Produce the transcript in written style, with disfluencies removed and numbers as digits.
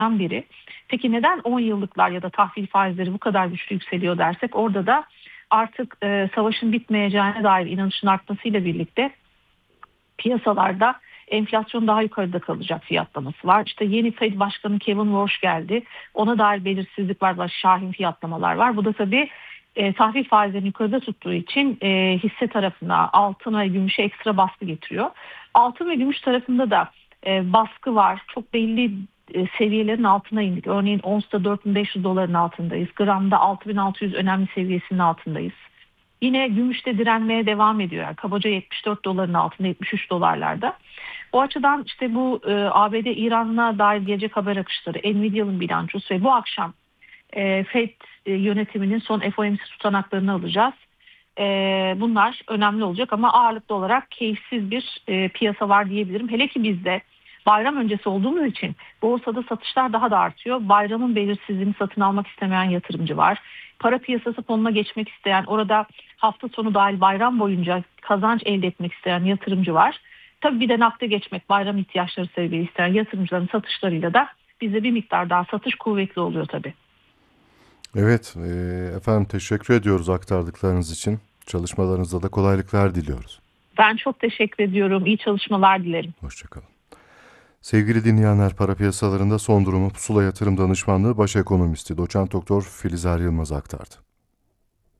biri. Peki neden 10 yıllıklar ya da tahvil faizleri bu kadar güçlü yükseliyor dersek, orada da artık savaşın bitmeyeceğine dair inanışın artmasıyla birlikte piyasalarda enflasyon daha yukarıda kalacak fiyatlaması var. İşte yeni Fed Başkanı Kevin Warsh geldi. Ona dair belirsizlik var, şahin fiyatlamalar var. Bu da tabii tahvil faizlerini yukarıda tuttuğu için hisse tarafına, altın ve gümüşe ekstra baskı getiriyor. Altın ve gümüş tarafında da baskı var. Çok belli seviyelerin altına indik. Örneğin onsta 4.500 doların altındayız. Gramda 6.600 önemli seviyesinin altındayız. Yine gümüşte direnmeye devam ediyor. Yani kabaca 74 doların altında, 73 dolarlarda. O açıdan işte bu ABD-İran'a dair gelecek haber akışları, Nvidia'nın bilançosu ve bu akşam Fed yönetiminin son FOMC tutanaklarını alacağız. Bunlar önemli olacak ama ağırlıklı olarak keyifsiz bir piyasa var diyebilirim. Hele ki bizde bayram öncesi olduğumuz için borsada satışlar daha da artıyor. Bayramın belirsizliğini satın almak istemeyen yatırımcı var. Para piyasası fonuna geçmek isteyen, orada hafta sonu dahil bayram boyunca kazanç elde etmek isteyen yatırımcı var. Tabii bir de nakde geçmek, bayram ihtiyaçları sebebiyle isteyen yatırımcıların satışlarıyla da bizde bir miktar daha satış kuvvetli oluyor tabii. Evet, efendim teşekkür ediyoruz aktardıklarınız için. Çalışmalarınızda da kolaylıklar diliyoruz. Ben çok teşekkür ediyorum. İyi çalışmalar dilerim. Hoşçakalın. Sevgili dinleyenler, para piyasalarında son durumu Pusula Yatırım Danışmanlığı Baş Ekonomisti Doçent Doktor Filizar Yılmaz aktardı.